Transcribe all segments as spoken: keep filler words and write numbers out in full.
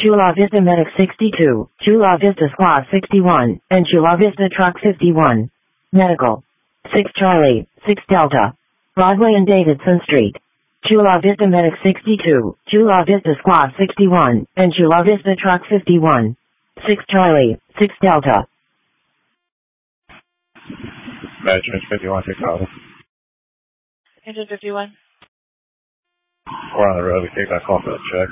Chula Vista Medic sixty-two, Chula Vista Squad sixty-one, and Chula Vista Truck fifty-one. Medical. six Charlie, six Delta. Broadway and Davidson Street. Chula Vista Medic sixty-two, Chula Vista Squad sixty-one, and Chula Vista Truck fifty-one. six Charlie, six Delta. Metro fifty-one, six Delta. Engine fifty-one. We're on the road. We take that call for the check.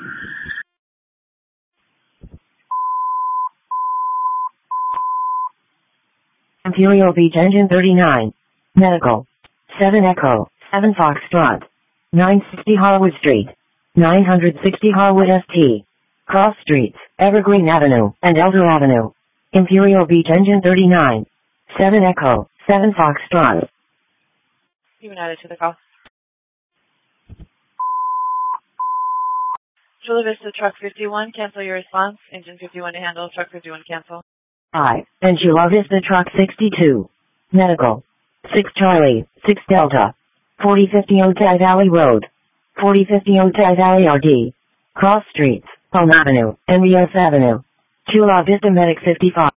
Imperial Beach Engine thirty-nine. Medical. seven Echo, seven Foxtrot. nine sixty Harwood Street. nine sixty Harwood S T. Cross Streets, Evergreen Avenue, and Elder Avenue. Imperial Beach Engine thirty-nine. seven Echo, seven Foxtrot. You've been added to the call. Chula Vista Truck fifty-one, cancel your response. Engine fifty-one to handle. Truck fifty-one, cancel. five, and Chula Vista Truck sixty-two. Medical. six Charlie, six Delta. forty fifty Otay Valley Road. forty fifty Otay Valley R D. Cross Streets, Palm Avenue, and Rios Avenue. Chula Vista Medic fifty-five.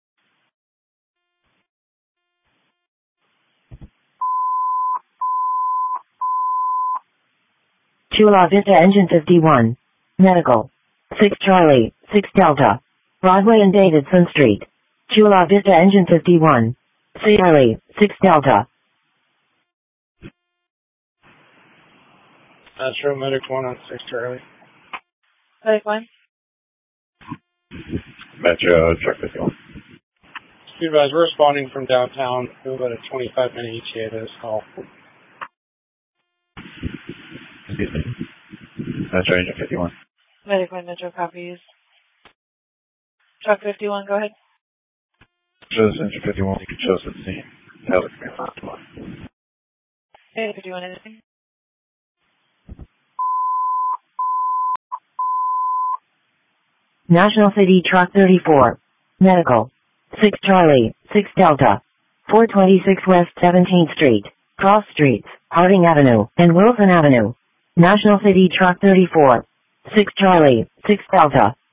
Chula Vista Engine fifty-one. Medical. six Charlie, six Delta. Broadway and Davidson Street. Chula Vista Engine fifty-one. six Charlie, six Delta. Metro Medic one on six Charlie. Medic one. Metro Truck fifty-one. Speed advise, we're responding from downtown. We'll go to twenty-five minute E T A to this call. Excuse me. Metro Engine fifty-one. Medic one, Metro copies. Truck fifty-one, go ahead. Show this Engine fifty-one. You can show us at the scene. That would be a lot to us. Hey, fifty-one, anything? National City Truck thirty-four. Medical. six Charlie, six Delta. four twenty-six West seventeenth Street. Cross Streets, Harding Avenue, and Wilson Avenue. National City Truck thirty-four. six Charlie, six Delta.